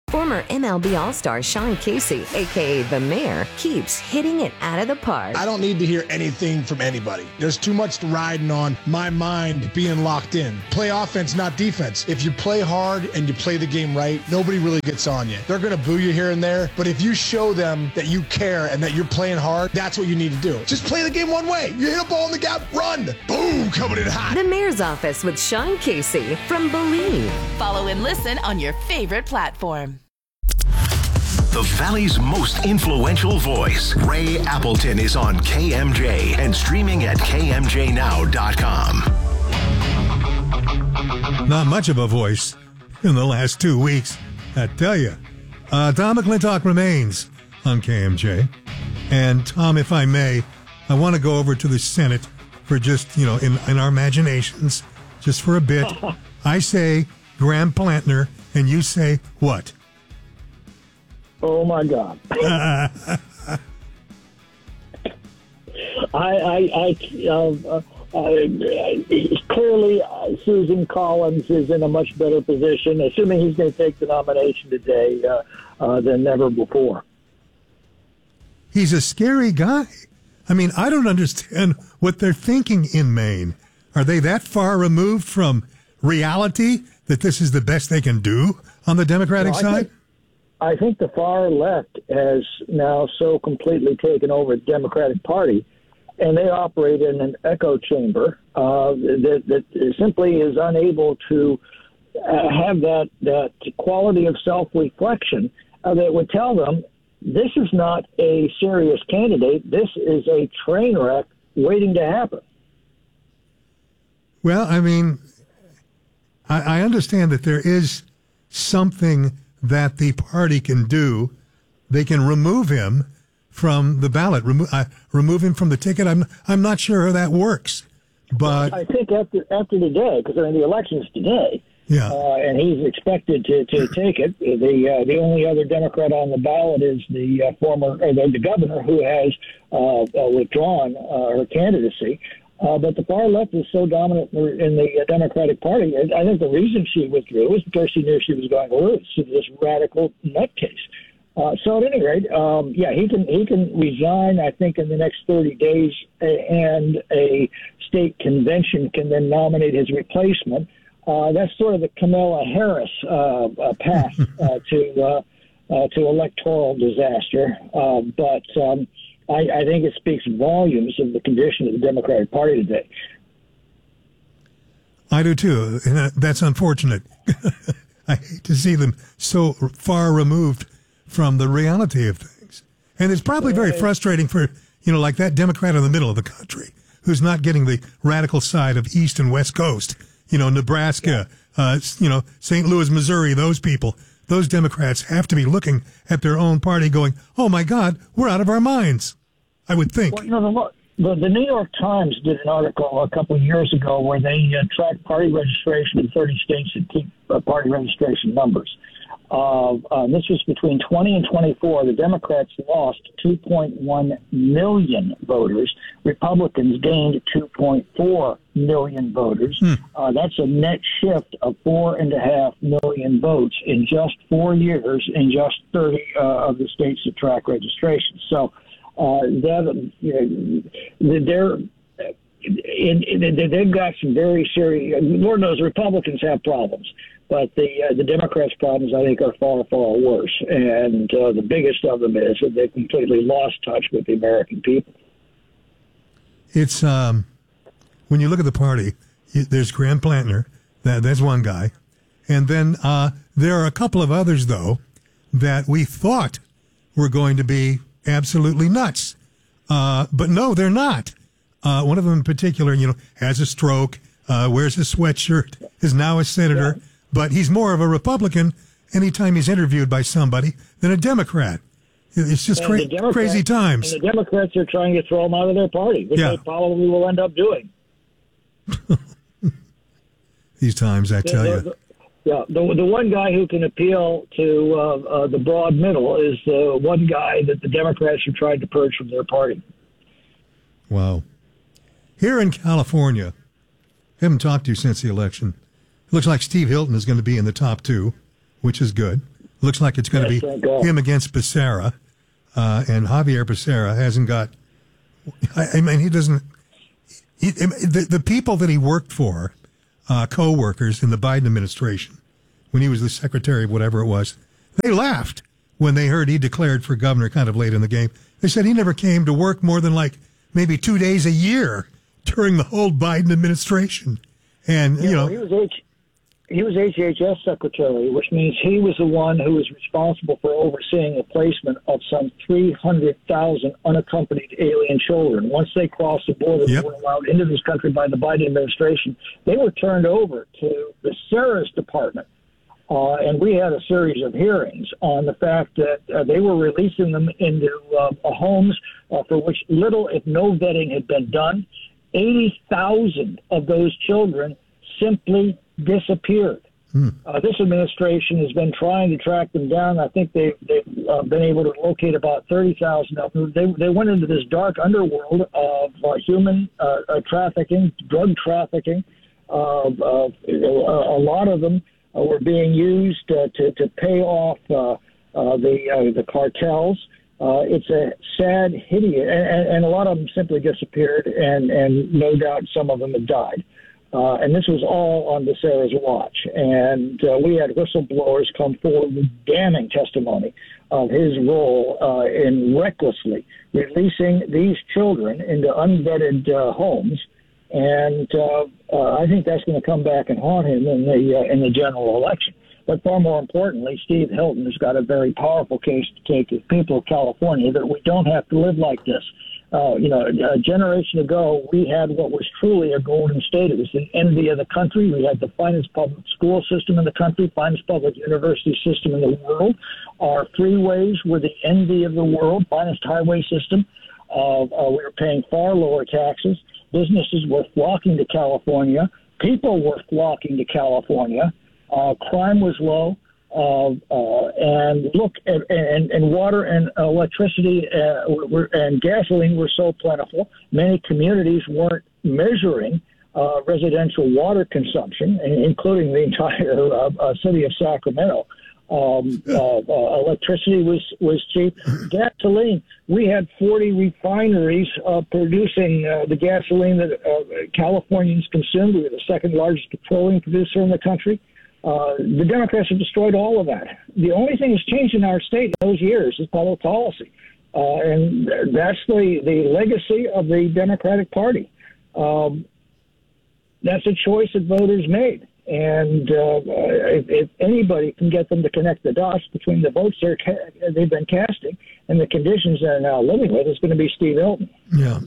Former MLB All-Star Sean Casey, a.k.a. The Mayor, keeps hitting it out of the park. I don't need to hear anything from anybody. There's too much riding on my mind being locked in. Play offense, not defense. If you play hard and you play the game right, nobody really gets on you. They're going to boo you here and there, but if you show them that you care and that you're playing hard, that's what you need to do. Just play the game one way. You hit a ball in the gap, run. Boom, coming in hot. The Mayor's Office with Sean Casey from Believe. Follow and listen on your favorite platform. The Valley's most influential voice, Ray Appleton, is on KMJ and streaming at KMJNow.com. Not much of a voice in the last 2 weeks, I tell you. Tom McClintock remains on KMJ. And Tom, if I may, I want to go over to the Senate for just, in our imaginations, just for a bit. I say Graham Plantner, and you say what? Oh my God! Clearly, Susan Collins is in a much better position, assuming he's going to take the nomination today, than ever before. He's a scary guy. I mean, I don't understand what they're thinking in Maine. Are they that far removed from reality that this is the best they can do on the Democratic side? I think the far left has now so completely taken over the Democratic Party, and they operate in an echo chamber that simply is unable to have that quality of self-reflection that would tell them this is not a serious candidate. This is a train wreck waiting to happen. Well, I mean, I understand that there is something that the party can do. They can remove him from the ballot, remove him from the ticket. I'm not sure how that works, but I think after today, because the election's today, and he's expected to take it. The only other Democrat on the ballot is the the governor, who has withdrawn her candidacy. But the far left is so dominant in the Democratic Party. I think the reason she withdrew was because she knew she was going to lose to this radical nutcase. So at any rate, he can resign, I think, in the next 30 days, and a state convention can then nominate his replacement. That's sort of the Kamala Harris path to electoral disaster. But I think it speaks volumes of the condition of the Democratic Party today. I do too, and that's unfortunate. I hate to see them so far removed from the reality of things. And it's probably very frustrating for, like that Democrat in the middle of the country who's not getting the radical side of East and West Coast, Nebraska, St. Louis, Missouri, those people. Those Democrats have to be looking at their own party going, oh, my God, we're out of our minds, I would think. Well, the New York Times did an article a couple of years ago where they tracked party registration in 30 states that keep party registration numbers. This was between 20 and 24. The Democrats lost 2.1 million voters. Republicans gained 2.4 million voters. That's a net shift of 4.5 million votes in just 4 years in just 30 of the states that track registration. So they've got some very serious. Lord knows Republicans have problems. But the Democrats' problems, I think, are far, far worse. And the biggest of them is that they've completely lost touch with the American people. It's when you look at the party, there's Graham Plantner, that's one guy. And then there are a couple of others, though, that we thought were going to be absolutely nuts. But no, they're not. One of them in particular, has a stroke, wears a sweatshirt, is now a senator. Yeah. But he's more of a Republican anytime he's interviewed by somebody than a Democrat. It's just crazy times. And the Democrats are trying to throw him out of their party, which they probably will end up doing. These times, I tell you. The one guy who can appeal to the broad middle is the one guy that the Democrats have tried to purge from their party. Wow. Here in California, I haven't talked to you since the election. It looks like Steve Hilton is going to be in the top two, which is good. Looks like it's going to be him against Becerra, and Javier Becerra hasn't got. I mean, he doesn't. The people that he worked for, co-workers in the Biden administration, when he was the secretary of whatever it was, they laughed when they heard he declared for governor kind of late in the game. They said he never came to work more than like maybe 2 days a year during the whole Biden administration, and you know. He was HHS secretary, which means he was the one who was responsible for overseeing the placement of some 300,000 unaccompanied alien children. Once they crossed the border and were allowed into this country by the Biden administration, they were turned over to the Becerra's department. And we had a series of hearings on the fact that they were releasing them into homes for which little, if no vetting had been done. 80,000 of those children simply disappeared. This administration has been trying to track them down. I think they've been able to locate about 30,000 of them. They went into this dark underworld of human trafficking, drug trafficking. A lot of them were being used to pay off the cartels. It's a sad, hideous, and a lot of them simply disappeared, and no doubt some of them have died. And this was all on Becerra's watch. And we had whistleblowers come forward with damning testimony of his role in recklessly releasing these children into unvetted homes. And I think that's going to come back and haunt him in the general election. But far more importantly, Steve Hilton has got a very powerful case to take with people of California that we don't have to live like this. A generation ago, we had what was truly a golden state. It was the envy of the country. We had the finest public school system in the country, finest public university system in the world. Our freeways were the envy of the world, finest highway system. We were paying far lower taxes. Businesses were flocking to California. People were flocking to California. Crime was low. And look, and water and electricity and gasoline were so plentiful. Many communities weren't measuring residential water consumption, including the entire city of Sacramento. Electricity was cheap. Gasoline, we had 40 refineries producing the gasoline that Californians consumed. We were the second largest petroleum producer in the country. The Democrats have destroyed all of that. The only thing that's changed in our state in those years is public policy. And that's the legacy of the Democratic Party. That's a choice that voters made. And if anybody can get them to connect the dots between the votes they've been casting and the conditions they're now living with, it's going to be Steve Hilton. Yeah.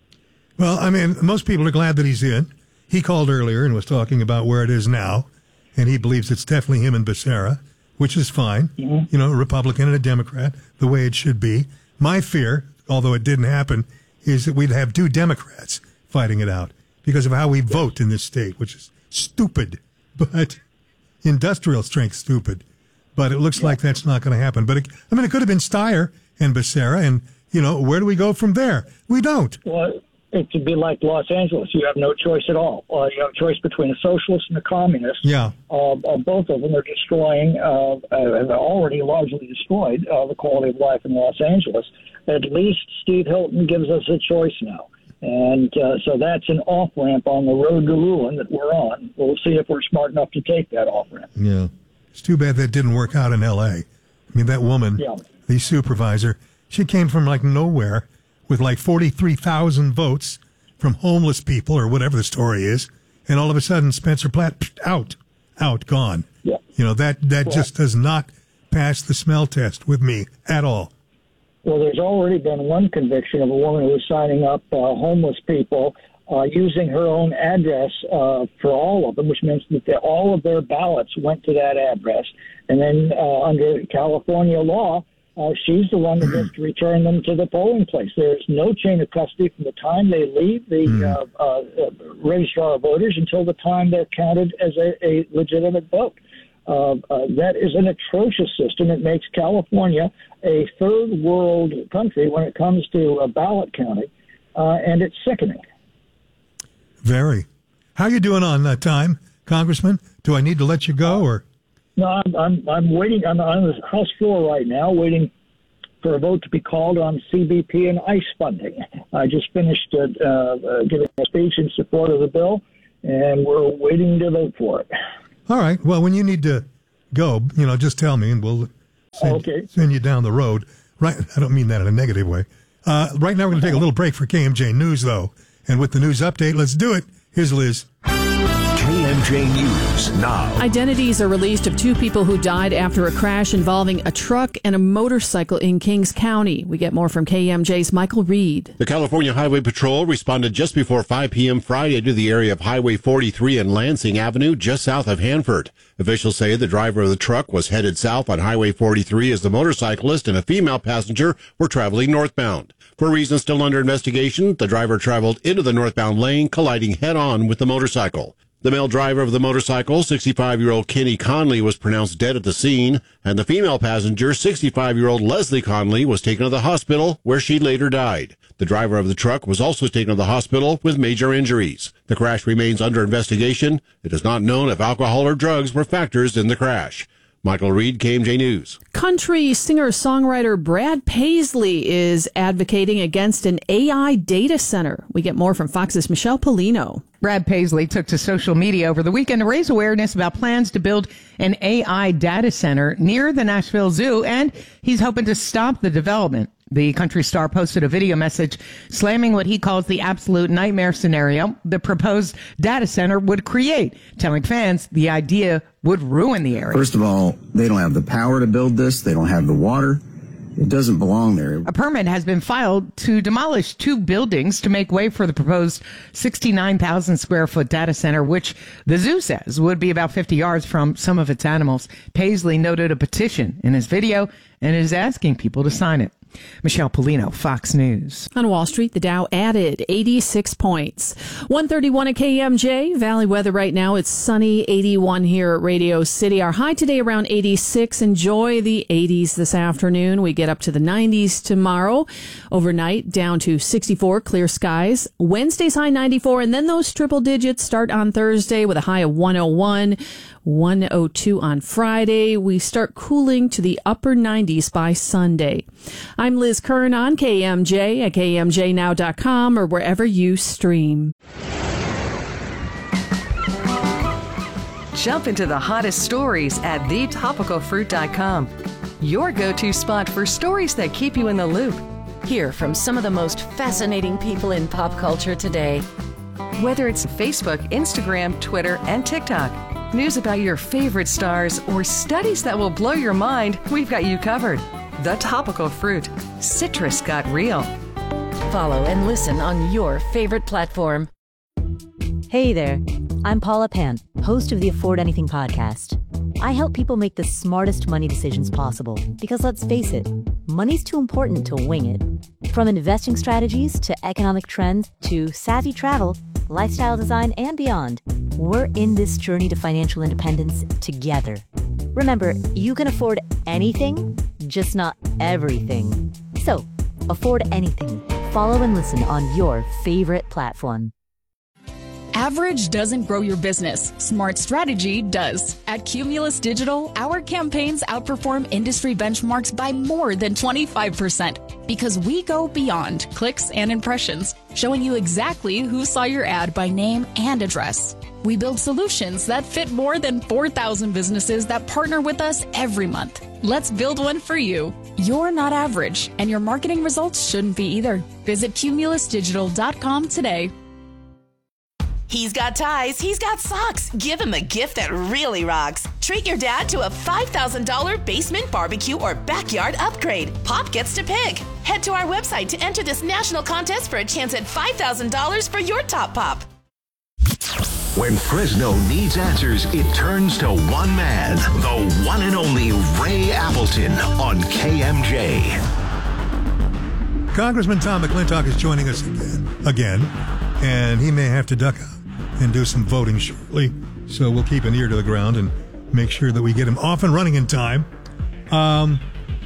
Well, I mean, most people are glad that he's in. He called earlier and was talking about where it is now. And he believes it's definitely him and Becerra, which is fine. Mm-hmm. You know, a Republican and a Democrat, the way it should be. My fear, although it didn't happen, is that we'd have two Democrats fighting it out because of how we vote in this state, which is stupid, but industrial strength stupid. But it looks like that's not going to happen. But, it could have been Steyer and Becerra, and, where do we go from there? We don't. Well, it would be like Los Angeles. You have no choice at all. You have a choice between a socialist and a communist. Yeah. Both of them are destroying, have already largely destroyed the quality of life in Los Angeles. At least Steve Hilton gives us a choice now. And so that's an off-ramp on the road to ruin that we're on. We'll see if we're smart enough to take that off-ramp. Yeah. It's too bad that didn't work out in L.A. I mean, that woman, the supervisor, she came from like nowhere with like 43,000 votes from homeless people or whatever the story is. And all of a sudden, Spencer Platt, out, gone. Yeah. That just does not pass the smell test with me at all. Well, there's already been one conviction of a woman who was signing up homeless people using her own address for all of them, which means that all of their ballots went to that address. And then under California law, she's the one that gets to return them to the polling place. There's no chain of custody from the time they leave the registrar of voters until the time they're counted as a legitimate vote. That is an atrocious system. It makes California a third world country when it comes to ballot counting, and it's sickening. Very. How you doing on time, Congressman? Do I need to let you go, or No, I'm waiting. I'm on the House floor right now, waiting for a vote to be called on CBP and ICE funding. I just finished giving a speech in support of the bill, and we're waiting to vote for it. All right. Well, when you need to go, just tell me, and we'll send you down the road. Right. I don't mean that in a negative way. Right now, we're going to take a little break for KMJ News, though. And with the news update, let's do it. Here's Liz. KMJ News now. Identities are released of 2 people who died after a crash involving a truck and a motorcycle in Kings County. We get more from KMJ's Michael Reed. The California Highway Patrol responded just before 5 p.m. Friday to the area of Highway 43 and Lansing Avenue, just south of Hanford. Officials say the driver of the truck was headed south on Highway 43 as the motorcyclist and a female passenger were traveling northbound. For reasons still under investigation, the driver traveled into the northbound lane, colliding head-on with the motorcycle. The male driver of the motorcycle, 65-year-old Kenny Conley, was pronounced dead at the scene, and the female passenger, 65-year-old Leslie Conley, was taken to the hospital, where she later died. The driver of the truck was also taken to the hospital with major injuries. The crash remains under investigation. It is not known if alcohol or drugs were factors in the crash. Michael Reed, KMJ News. Country singer-songwriter Brad Paisley is advocating against an AI data center. We get more from Fox's Michelle Polino. Brad Paisley took to social media over the weekend to raise awareness about plans to build an AI data center near the Nashville Zoo, and he's hoping to stop the development. The country star posted a video message slamming what he calls the absolute nightmare scenario the proposed data center would create, telling fans the idea would ruin the area. First of all, they don't have the power to build this. They don't have the water. It doesn't belong there. A permit has been filed to demolish 2 buildings to make way for the proposed 69,000 square foot data center, which the zoo says would be about 50 yards from some of its animals. Paisley noted a petition in his video and is asking people to sign it. Michelle Polino, Fox News. On Wall Street, the Dow added 86 points. 131 at KMJ. Valley weather right now. It's sunny, 81 here at Radio City. Our high today around 86. Enjoy the 80s this afternoon. We get up to the 90s tomorrow. Overnight, down to 64, clear skies. Wednesday's high 94, and then those triple digits start on Thursday with a high of 101. 102 on Friday. We start cooling to the upper 90s by Sunday. I'm Liz Kern on KMJ at KMJNow.com or wherever you stream. Jump into the hottest stories at thetopicalfruit.com. Your go-to spot for stories that keep you in the loop. Hear from some of the most fascinating people in pop culture today. Whether it's Facebook, Instagram, Twitter, and TikTok. News about your favorite stars or studies that will blow your mind, we've got you covered. The Topical Fruit. Citrus got real. Follow and listen on your favorite platform. Hey there, I'm Paula Pant, host of the Afford Anything podcast. I help people make the smartest money decisions possible because let's face it, money's too important to wing it. From investing strategies to economic trends to savvy travel, lifestyle design, and beyond, we're in this journey to financial independence together. Remember, you can afford anything, just not everything. So, afford anything. Follow and listen on your favorite platform. Average doesn't grow your business. Smart strategy does. At Cumulus Digital, our campaigns outperform industry benchmarks by more than 25% because we go beyond clicks and impressions, showing you exactly who saw your ad by name and address. We build solutions that fit more than 4,000 businesses that partner with us every month. Let's build one for you. You're not average, and your marketing results shouldn't be either. Visit cumulusdigital.com today. He's got ties, he's got socks. Give him a gift that really rocks. Treat your dad to a $5,000 basement barbecue or backyard upgrade. Pop gets to pick. Head to our website to enter this national contest for a chance at $5,000 for your top pop. When Fresno needs answers, it turns to one man, the one and only Ray Appleton on KMJ. Congressman Tom McClintock is joining us again, and he may have to duck out and do some voting shortly. So we'll keep an ear to the ground and make sure that we get him off and running in time. Tom,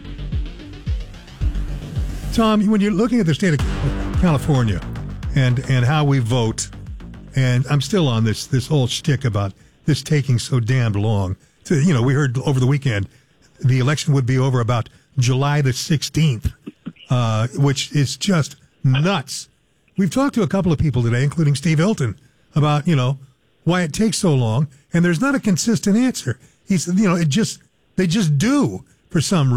when you're looking at the state of California and how we vote, and I'm still on this whole shtick about this taking so damned long we heard over the weekend the election would be over about July the 16th, which is just nuts. We've talked to a couple of people today, including Steve Hilton, about, why it takes so long, and there's not a consistent answer. He said, they just do for some reason.